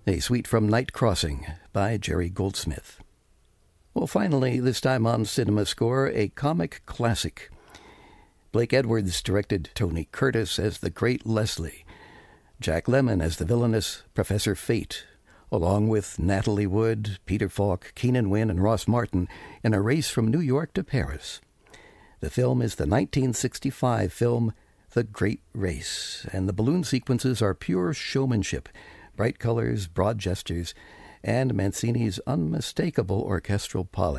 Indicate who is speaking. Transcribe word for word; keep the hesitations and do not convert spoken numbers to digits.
Speaker 1: A suite from Night Crossing by Jerry Goldsmith. Well, finally, this time on Cinema Score, a comic classic. Blake Edwards directed Tony Curtis as the Great Leslie, Jack Lemmon as the villainous Professor Fate, along with Natalie Wood, Peter Falk, Keenan Wynn, and Ross Martin in a race from New York to Paris. The film is the nineteen sixty-five film The Great Race, and the balloon sequences are pure showmanship, bright colors, broad gestures, and Mancini's unmistakable orchestral polish.